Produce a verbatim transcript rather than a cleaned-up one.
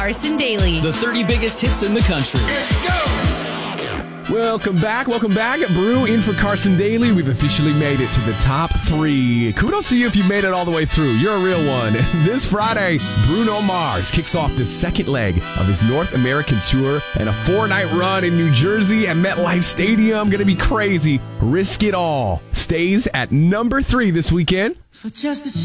Carson Daly. The thirty biggest hits in the country. Let's go! Welcome back, welcome back. Brew in for Carson Daly. We've officially made it to the top three. Kudos to you if you made it all the way through. You're a real one. This Friday, Bruno Mars kicks off the second leg of his North American tour and a four-night run in New Jersey at MetLife Stadium. Gonna be crazy. Risk It All stays at number three this weekend. For just a